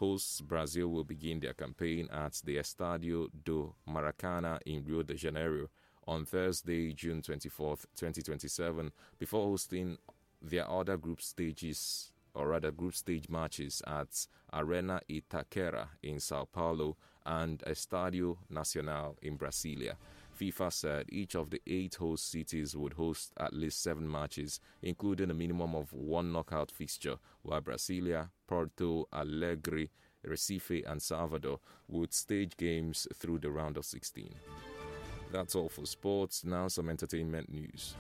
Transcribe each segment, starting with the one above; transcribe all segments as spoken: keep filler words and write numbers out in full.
Hosts Brazil will begin their campaign at the Estadio do Maracanã in Rio de Janeiro on Thursday, June twenty-fourth, twenty twenty-seven, before hosting their other group stages, or rather group stage matches at Arena Itaquera in Sao Paulo and Estadio Nacional in Brasilia. FIFA said each of the eight host cities would host at least seven matches, including a minimum of one knockout fixture, while Brasilia, Porto Alegre, Recife and Salvador would stage games through the round of sixteen. That's all for sports. Now some entertainment news.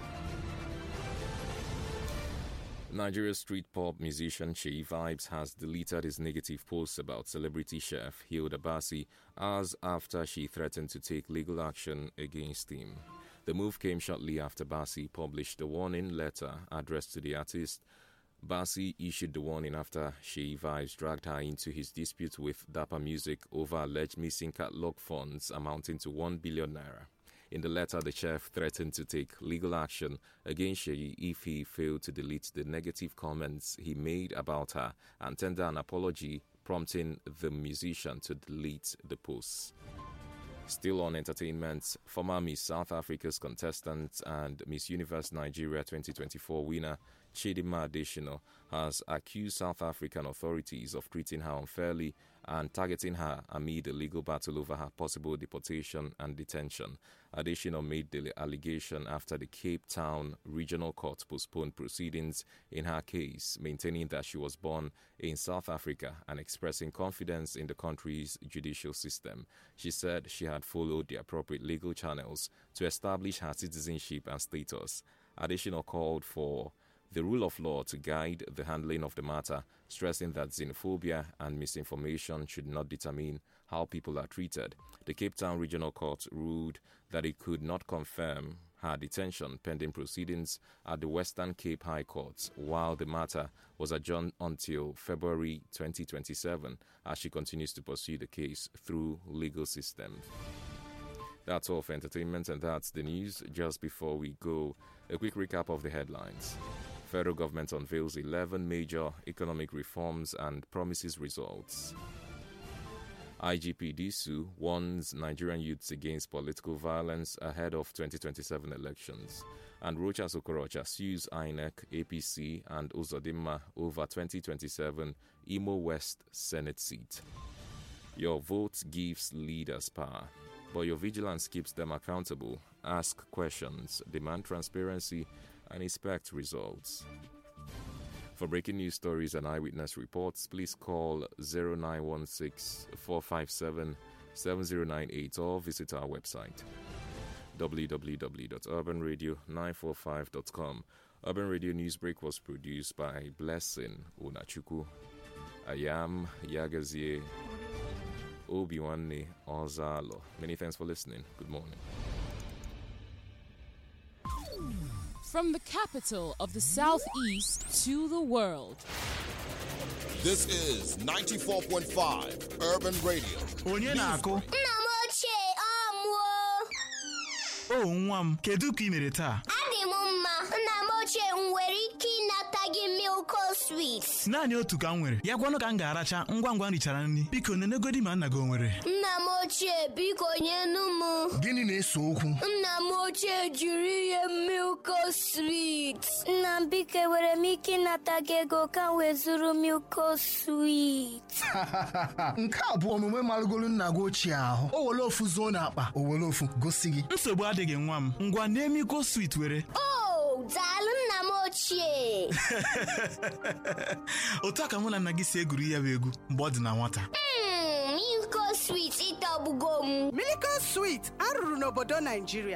Nigeria's street pop musician Seyi Vibes has deleted his negative posts about celebrity chef Hilda Basi hours after she threatened to take legal action against him. The move came shortly after Basi published a warning letter addressed to the artist. Basi issued the warning after Seyi Vibes dragged her into his dispute with Dapper Music over alleged missing catalog funds amounting to one billion naira. In the letter, the chef threatened to take legal action against Seyi if he failed to delete the negative comments he made about her and tender an apology, prompting the musician to delete the posts. Still on entertainment, former Miss South Africa's contestant and Miss Universe Nigeria twenty twenty-four winner Chidinma Adesina has accused South African authorities of treating her unfairly and targeting her amid a legal battle over her possible deportation and detention. Adesina made the allegation after the Cape Town Regional Court postponed proceedings in her case, maintaining that she was born in South Africa and expressing confidence in the country's judicial system. She said she had followed the appropriate legal channels to establish her citizenship and status. Adesina called for the rule of law to guide the handling of the matter, stressing that xenophobia and misinformation should not determine how people are treated. The Cape Town Regional Court ruled that it could not confirm her detention pending proceedings at the Western Cape High Court, while the matter was adjourned until February twenty twenty-seven as she continues to pursue the case through legal systems. That's all for entertainment, and that's the news. Just before we go, a quick recap of the headlines. Federal government unveils eleven major economic reforms and promises results. I G P Disu warns Nigerian youths against political violence ahead of twenty twenty-seven elections. And Rochas Okorocha sues I N E C, A P C and Uzodinma over twenty twenty-seven Imo West Senate seat. Your vote gives leaders power, but your vigilance keeps them accountable. Ask questions, demand transparency, and expect results. For breaking news stories and eyewitness reports, please call zero nine one six, four five seven, seven zero nine eight or visit our website w w w dot urban radio nine four five dot com. Urban Radio Newsbreak was produced by Blessing Unachuku. I am Yagazie Obiwanne Ozalo. Many thanks for listening. Good morning. From the capital of the Southeast to the world. This is ninety-four point five Urban Radio. Onye na-akụ? Nna m ochie ọmụọ. Oh, nwa m, kedu ka ị mere taa? Adị m mma. Nna m ochie m nwere ike ịnata gị Milko Sweet. Naanị otu ka m nwere. Ya gwanụ ka m ga-aracha ngwa ngwa richara nri. Biko nenegodi ma nna gị o nwere. Nna m ochie, biko nyenu m. Gịnị na-ese okwu? Nna m ochie jiri ihe Milko Sweet. Nna m biko were m ike ịnata gị ego ka m wee zụrụ Milko Sweet. Nke a bụ omume marụgolu nna gị ochie ahụ. O were ofu zuo n'akpa, o were ofu gosi gị. Nsogbu adịghị nwa m. Ngwa nee Milko Sweet were. Oh, daalụ nna m ochie. Otu aka mụ na nna gị si egwuri ya bụ egwu mgbe ọ dị na nwata. Mm, Milko Sweet ịtọgbugo m. Milko Sweet arụrụ n'obodo Nigeria.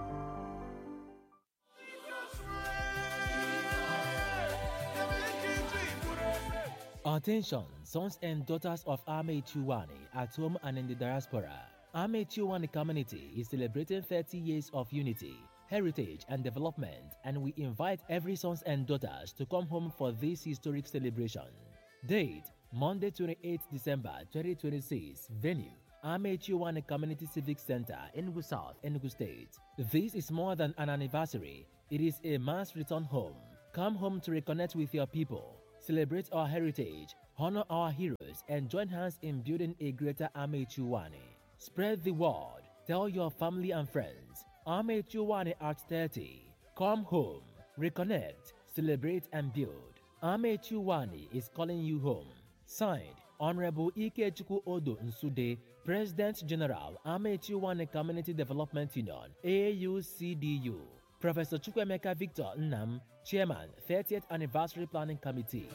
Attention, sons and daughters of Ame Chiwani at home and in the diaspora. Ame Chiwani community is celebrating thirty years of unity, heritage and development, and we invite every sons and daughters to come home for this historic celebration. Date, Monday twenty-eighth December twenty twenty-six. Venue, Ame Chiwani Community Civic Center, Enugu South, Enugu State. This is more than an anniversary. It is a mass return home. Come home to reconnect with your people, Celebrate our heritage, honor our heroes, and join hands in building a greater Amechuwani. Spread the word. Tell your family and friends. Amechuwani at thirty. Come home, reconnect, celebrate, and build. Amechuwani is calling you home. Signed, Honorable Ikechukwu Odo Nsude, President General, Amechuwani Community Development Union, A U C D U. Professor Chukwemeka Victor Nnam, Chairman, thirtieth Anniversary Planning Committee.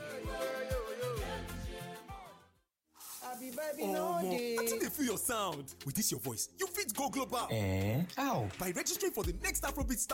Oh, I think they feel your sound. With this your voice, you fit go global. Eh? How? By registering for the next Afrobeat Star